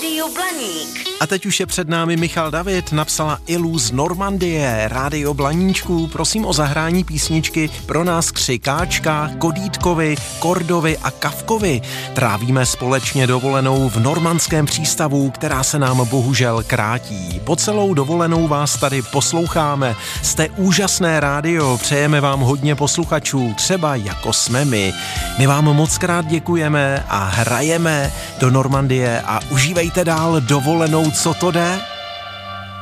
Rádio Blaník. A teď už je před námi Michal David, napsala Ilu z Normandie. Rádio Blaníčku, prosím o zahrání písničky pro nás Křikáčka, Kodítkovi, Kordovi a Kavkovi. Trávíme společně dovolenou v normandském přístavu, která se nám bohužel krátí. Po celou dovolenou vás tady posloucháme. Jste úžasné rádio, přejeme vám hodně posluchačů, třeba jako jsme my. My vám moc krát děkujeme a hrajeme do Normandie a užívejte dál dovolenou, co to jde.